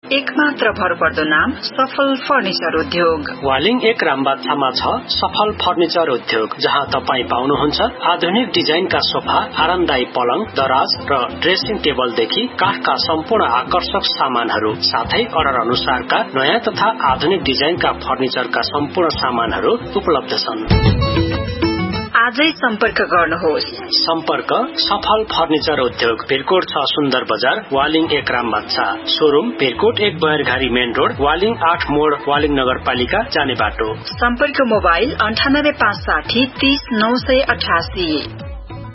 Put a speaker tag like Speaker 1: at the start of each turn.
Speaker 1: एकमात्र भरपर्दो नाम सफल फर्निचर उद्योग।
Speaker 2: वालिङ एक रामबाछामा छ सफल फर्निचर उद्योग, जहाँ तपाई पाउनुहुन्छ आधुनिक डिजाइनका सोफा, आरामदायी पलङ, दराज र ड्रेसिङ टेबलदेखि काठका सम्पूर्ण आकर्षक सामानहरू, साथै अर्डर अनुसारका नयाँ तथा आधुनिक डिजाइनका फर्निचरका सम्पूर्ण सामानहरू उपलब्ध छन्।
Speaker 1: आजै सम्पर्क गर्नुहोस्।
Speaker 2: सम्पर्क सफल फर्निचर उद्योग, भिरकोट 6 सुन्दर बजार, वालिङ एक रामबाछा। Showroom Bhirkot 1 बयरघारी main road, Waling 8 मोड, वालिङ नगरपालिका जाने बाटो।
Speaker 1: सम्पर्क मोबाइल 98 560 30 988।